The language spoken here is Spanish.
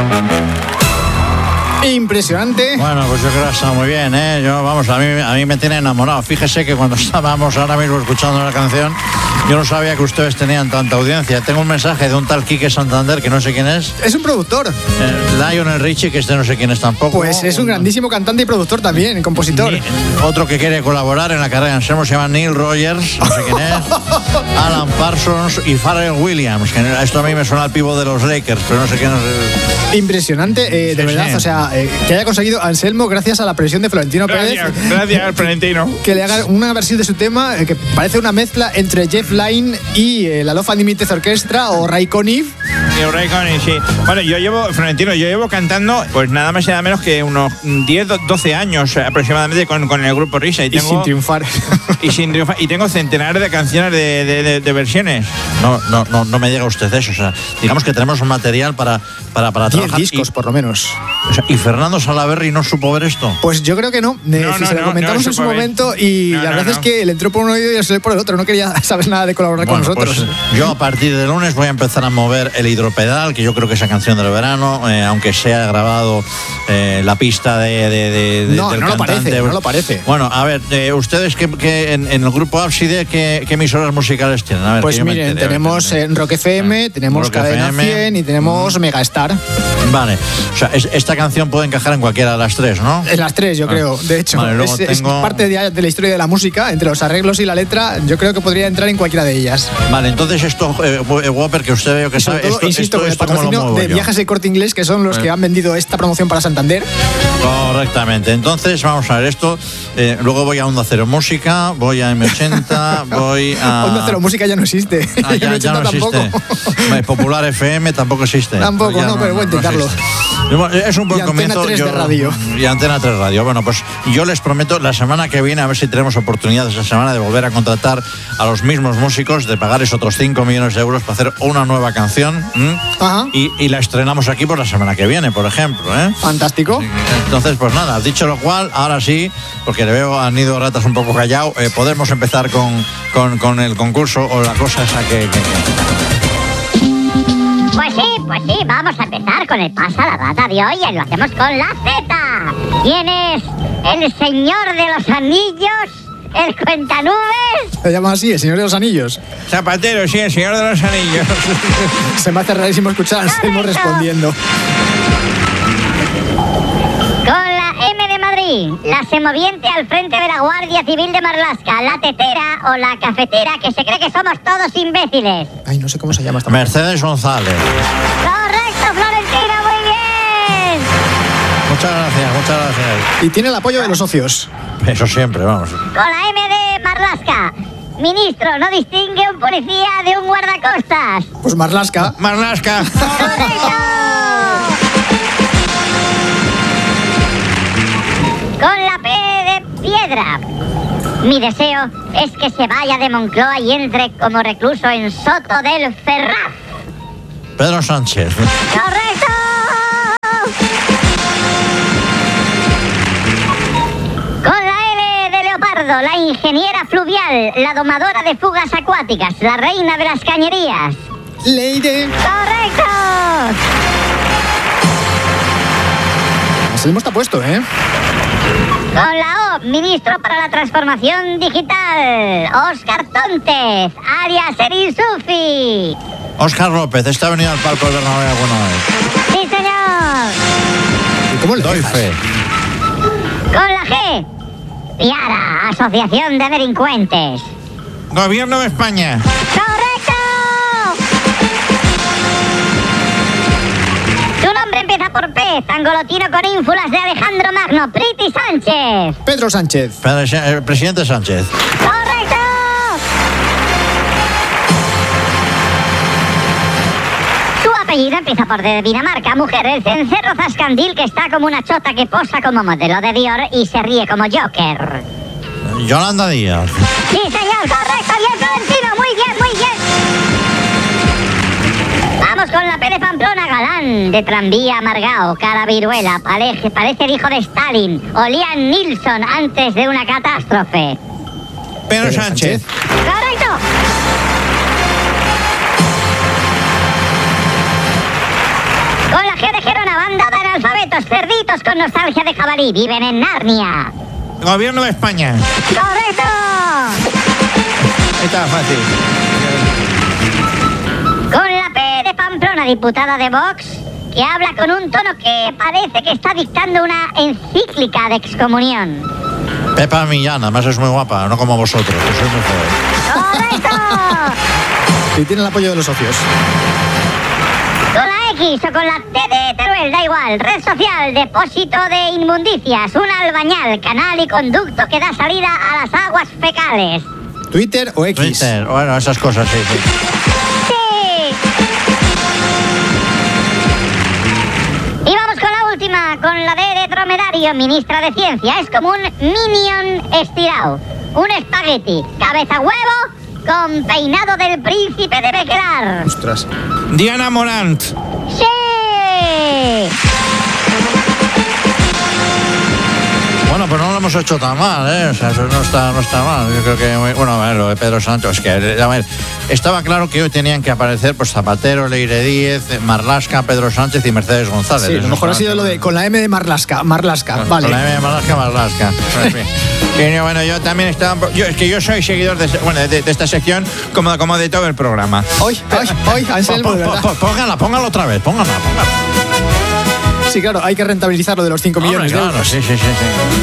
Impresionante. Bueno, pues yo creo que está muy bien, ¿eh? A mí me tiene enamorado. Fíjese que cuando estábamos ahora mismo escuchando la canción, yo no sabía que ustedes tenían tanta audiencia. Tengo un mensaje de un tal Quique Santander, que no sé quién es. Es un productor. Lionel Richie, que no sé quién es tampoco. Pues es un grandísimo cantante y productor también, compositor. Otro que quiere colaborar en la carrera de Anselmo se llama Neil Rogers, no sé quién es. Alan Parsons y Pharrell Williams, que esto a mí me suena al pivo de los Lakers, pero no sé quién es. Impresionante, de verdad, sí. O sea, que haya conseguido Anselmo gracias a la presión de Florentino Pérez. Gracias, Florentino. Que le haga una versión de su tema que parece una mezcla entre Jeff Lynne y la Love Unlimited Orchestra o Ray Conniff. Ray Conniff, sí. Bueno, yo llevo cantando pues nada más y nada menos que unos 10, 12 años aproximadamente con el grupo Risa. Y sin triunfar. Y tengo centenares de canciones de versiones. No me diga usted eso. O sea, digamos que tenemos un material para 10 trabajar. discos, por lo menos. O sea, ¿y Fernando Salaverry no supo ver esto? Pues yo creo que no. Se lo comentamos en su momento y la verdad es que le entró por un oído y le salió por el otro. No quería saber nada de colaborar con nosotros. Pues yo a partir de lunes voy a empezar a mover el hidropedal, que yo creo que esa canción del verano, aunque sea grabado la pista del cantante. No lo parece. Bueno, a ver, ustedes que en el grupo Ábside, ¿qué emisoras musicales tienen? A ver, pues miren, tenemos Rock FM, tenemos Cadena 100 y tenemos Megastar. Vale, o sea, esta canción puede encajar en cualquiera de las tres, ¿no? En las tres, yo creo. De hecho, vale, es parte de la historia de la música, entre los arreglos y la letra, yo creo que podría entrar en cualquiera de ellas. Vale, entonces esto, Whopper, que usted veo que sabe, insisto, con el patrocinio de Viajes de Corte Inglés, que son los que han vendido esta promoción para Santander. Correctamente. Entonces, vamos a ver esto. Luego voy a Onda Cero Música, voy a M80, voy a... Onda Cero Música ya no existe. Ya no existe. Popular FM tampoco existe. Tampoco, no, pero voy a intentarlo. Es un buen comienzo. Antena 3 de radio. Y Antena 3 Radio. Bueno, pues yo les prometo la semana que viene, a ver si tenemos oportunidad esa semana de volver a contratar a los mismos músicos, de pagar esos otros 5 millones de euros para hacer una nueva canción. Ajá. Y la estrenamos aquí por la semana que viene, por ejemplo. Fantástico. Entonces, pues nada, dicho lo cual, ahora sí, porque le veo a Nido Ratas un poco callado, podemos empezar con el concurso o la cosa esa que... Pues sí, vamos a empezar con el Pasa la Rata de hoy y lo hacemos con la Z. ¿Quién es el señor de los anillos? ¿El cuentanubes? ¿Se llama así, el señor de los anillos? Zapatero, sí, el señor de los anillos. Se me hace rarísimo escuchar a Anselmo respondiendo. Con la M de Madrid, la semoviente al frente de la Guardia Civil de Marlaska, la tetera o la cafetera, que se cree que somos todos imbéciles. Ay, no sé cómo se llama esta Mercedes González. Correcto, Florentino, muy bien. Muchas gracias. Y tiene el apoyo de los socios. Eso siempre, vamos. Con la M de Marlaska, ministro, no distingue un policía de un guardacostas. Pues Marlaska. ¡Correcto! Con la P de piedra. Mi deseo es que se vaya de Moncloa y entre como recluso en Soto del Ferraz. Pedro Sánchez. ¡Correcto! Con la L de Leopardo, la ingeniera fluvial, la domadora de fugas acuáticas, la reina de las cañerías. Leire. ¡Correcto! Anselmo está puesto, Con la O, ministro para la transformación digital, Óscar Tóntez, alias Erin Sufi. Óscar López, ¿está venido al palco del Bernabéu alguna vez? Sí, señor. ¿Y cómo le doy dejas? fe? Con la G, Piara, Asociación de Delincuentes. Gobierno de España. ¡Correcto! Su nombre empieza por P, Angolotino con ínfulas de Alejandro Magno, Priti Sánchez. Pedro Sánchez. Presidente Sánchez. ¡Correcto! Su apellido empieza por D de Dinamarca, mujer, el cencerro zascandil que está como una chota que posa como modelo de Dior y se ríe como Joker. Yolanda Díaz. Sí, señor, correcto, bien, Florentino, muy bien, muy bien. Vamos con la P de Pamplona, galán, de tranvía amargao, cara viruela, parece el hijo de Stalin, o Liam Neeson antes de una catástrofe. Pedro Sánchez. ¡Correcto! Con la G de Gerona, analfabetos cerditos con nostalgia de jabalí viven en Narnia. Gobierno de España. ¡Correcto! Estaba fácil. Con la P de Pamplona, diputada de Vox, que habla con un tono que parece que está dictando una encíclica de excomunión. Pepa Millán, además es muy guapa, no como vosotros, que sois muy jóvenes. ¡Correcto! Y tiene el apoyo de los socios. Con la X o con la T de Teruel, da igual. Red social, depósito de inmundicias, un albañal, canal y conducto que da salida a las aguas fecales. ¿Twitter o X? Twitter, bueno, esas cosas, sí. ¡Sí! Y vamos con la última, con la D de dromedario, ministra de Ciencia. Es como un minion estirado, un espagueti, cabeza huevo con peinado del príncipe de Bequelar. Ostras. Diana Morant. ¡Sí! Bueno, pues no lo hemos hecho tan mal, ¿eh? O sea, eso no está mal. Yo creo que, bueno, a ver, lo de Pedro Sánchez, que, a ver, estaba claro que hoy tenían que aparecer pues Zapatero, Leire Díez, Marlaska, Pedro Sánchez y Mercedes González. Sí, a lo mejor ha sido lo de con la M de Marlaska, vale. Con la M de Marlaska. En fin. Y bueno, yo también estaba... yo soy seguidor de esta sección como de todo el programa. Hoy, Anselmo, de verdad. Póngala otra vez, póngala. Sí, claro, hay que rentabilizar lo de los 5 millones de euros. Sí.